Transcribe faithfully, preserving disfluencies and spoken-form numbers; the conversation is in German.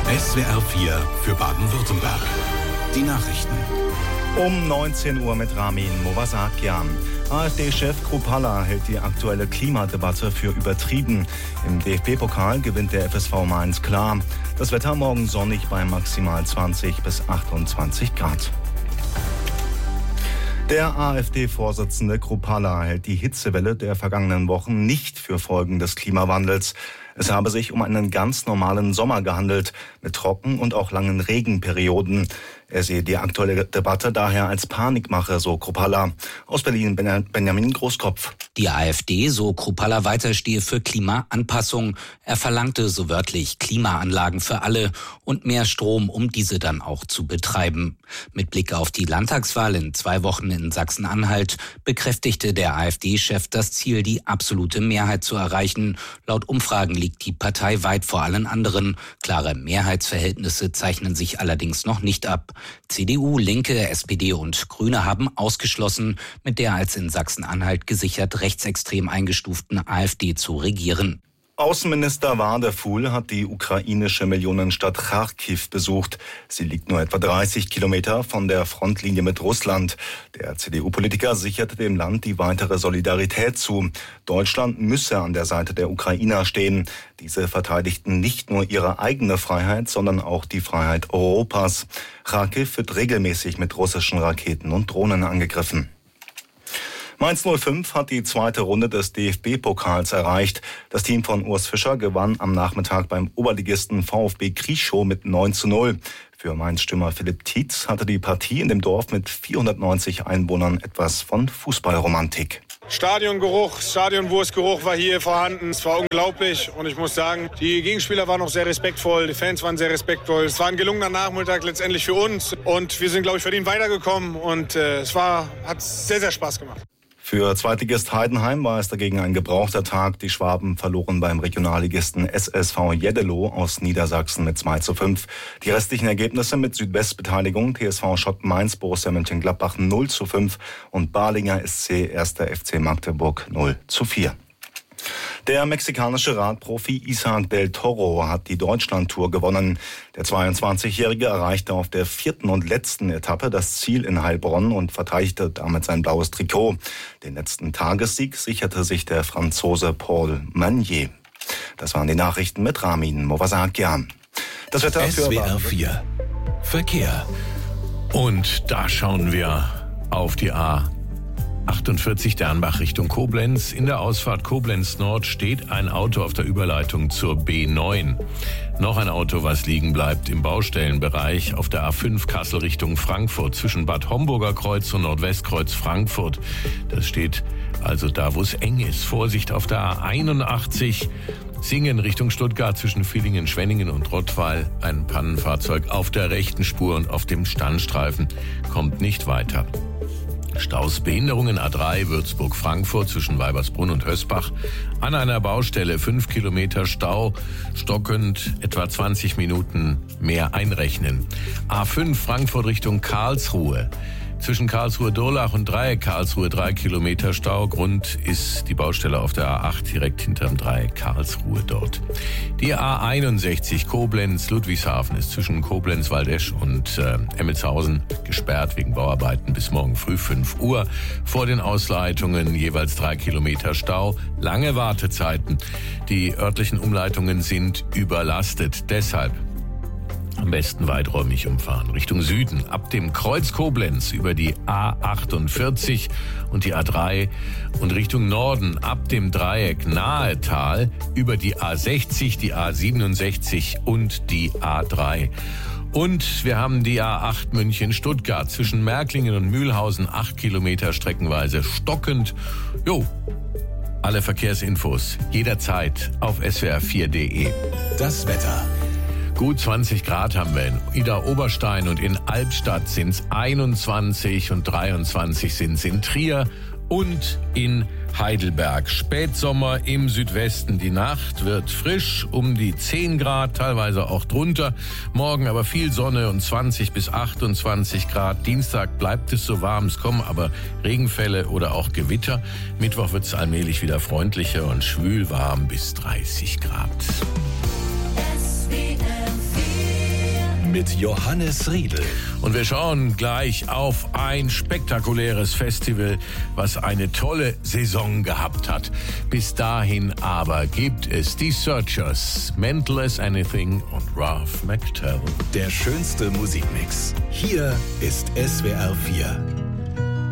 S W R vier für Baden-Württemberg. Die Nachrichten. Um neunzehn Uhr mit Ramin Movasakian. AfD-Chef Kruppalla hält die aktuelle Klimadebatte für übertrieben. Im D F B-Pokal gewinnt der F S V Mainz klar. Das Wetter morgen sonnig bei maximal zwanzig bis achtundzwanzig Grad. Der AfD-Vorsitzende Kruppalla hält die Hitzewelle der vergangenen Wochen nicht für Folgen des Klimawandels. Es habe sich um einen ganz normalen Sommer gehandelt, mit Trocken- und auch langen Regenperioden. Er sehe die aktuelle Debatte daher als Panikmache, so Kruppalla. Aus Berlin Benjamin Großkopf. Die AfD, so Kruppalla weiter, stehe für Klimaanpassung. Er verlangte so wörtlich Klimaanlagen für alle und mehr Strom, um diese dann auch zu betreiben. Mit Blick auf die Landtagswahl in zwei Wochen in Sachsen-Anhalt bekräftigte der AfD-Chef das Ziel, die absolute Mehrheit zu erreichen. Laut Umfragen liegt die Partei weit vor allen anderen. Klare Mehrheitsverhältnisse zeichnen sich allerdings noch nicht ab. C D U, Linke, S P D und Grüne haben ausgeschlossen, mit der als in Sachsen-Anhalt gesichert rechtsextrem eingestuften AfD zu regieren. Außenminister Wadefuhl hat die ukrainische Millionenstadt Charkiw besucht. Sie liegt nur etwa dreißig Kilometer von der Frontlinie mit Russland. Der C D U-Politiker sicherte dem Land die weitere Solidarität zu. Deutschland müsse an der Seite der Ukrainer stehen. Diese verteidigten nicht nur ihre eigene Freiheit, sondern auch die Freiheit Europas. Charkiw wird regelmäßig mit russischen Raketen und Drohnen angegriffen. Mainz null fünf hat die zweite Runde des D F B-Pokals erreicht. Das Team von Urs Fischer gewann am Nachmittag beim Oberligisten VfB Krieschow mit neun zu null. Für Mainz-Stürmer Philipp Tietz hatte die Partie in dem Dorf mit vierhundertneunzig Einwohnern etwas von Fußballromantik. Stadiongeruch, Stadionwurstgeruch war hier vorhanden. Es war unglaublich und ich muss sagen, die Gegenspieler waren auch sehr respektvoll, die Fans waren sehr respektvoll. Es war ein gelungener Nachmittag letztendlich für uns und wir sind, glaube ich, verdient weitergekommen und äh, es war, hat sehr, sehr Spaß gemacht. Für Zweitligist Heidenheim war es dagegen ein gebrauchter Tag. Die Schwaben verloren beim Regionalligisten S S V Jeddelo aus Niedersachsen mit zwei zu fünf. Die restlichen Ergebnisse mit Südwestbeteiligung T S V Schott Mainz, Borussia Mönchengladbach null zu fünf und Balinger S C erster F C Magdeburg null zu vier. Der mexikanische Radprofi Isaac del Toro hat die Deutschlandtour gewonnen. Der zweiundzwanzigjährige erreichte auf der vierten und letzten Etappe das Ziel in Heilbronn und verteidigte damit sein blaues Trikot. Den letzten Tagessieg sicherte sich der Franzose Paul Magnier. Das waren die Nachrichten mit Ramin Movasakian. Das Wetter für S W R vier Verkehr. Und da schauen wir auf die A achtundvierzig Dernbach Richtung Koblenz. In der Ausfahrt Koblenz Nord steht ein Auto auf der Überleitung zur B neun. Noch ein Auto, was liegen bleibt im Baustellenbereich auf der A fünf Kassel Richtung Frankfurt zwischen Bad Homburger Kreuz und Nordwestkreuz Frankfurt. Das steht also da, wo es eng ist. Vorsicht auf der A einundachtzig Singen Richtung Stuttgart zwischen Villingen, Schwenningen und Rottweil. Ein Pannenfahrzeug auf der rechten Spur und auf dem Standstreifen kommt nicht weiter. Staus, Behinderungen A drei Würzburg-Frankfurt zwischen Weibersbrunn und Hösbach. An einer Baustelle fünf Kilometer Stau, stockend etwa zwanzig Minuten mehr einrechnen. A fünf Frankfurt Richtung Karlsruhe. Zwischen Karlsruhe-Durlach und Dreieck Karlsruhe drei Kilometer Stau. Grund ist die Baustelle auf der A acht direkt hinterm Dreieck Karlsruhe dort. Die A einundsechzig Koblenz-Ludwigshafen ist zwischen Koblenz-Waldesch und äh, Emmelshausen gesperrt wegen Bauarbeiten bis morgen früh fünf Uhr. Vor den Ausleitungen jeweils drei Kilometer Stau. Lange Wartezeiten. Die örtlichen Umleitungen sind überlastet. Deshalb am besten weiträumig umfahren. Richtung Süden, ab dem Kreuz Koblenz über die A achtundvierzig und die A drei und Richtung Norden ab dem Dreieck Nahetal über die A sechzig, die A siebenundsechzig und die A drei. Und wir haben die A acht München-Stuttgart zwischen Märklingen und Mühlhausen, acht Kilometer streckenweise stockend. Jo, alle Verkehrsinfos jederzeit auf S W R vier punkt de. Das Wetter. Gut zwanzig Grad haben wir in Idar-Oberstein und in Albstadt sind es einundzwanzig und dreiundzwanzig sind es in Trier und in Heidelberg. Spätsommer im Südwesten. Die Nacht wird frisch, um die zehn Grad, teilweise auch drunter. Morgen aber viel Sonne und zwanzig bis achtundzwanzig Grad. Dienstag bleibt es so warm, es kommen aber Regenfälle oder auch Gewitter. Mittwoch wird es allmählich wieder freundlicher und schwül warm bis dreißig Grad. S W R vier mit Johannes Riedl. Und wir schauen gleich auf ein spektakuläres Festival, was eine tolle Saison gehabt hat. Bis dahin aber gibt es die Searchers, Mental as Anything und Ralph McTell. Der schönste Musikmix. Hier ist S W R vier.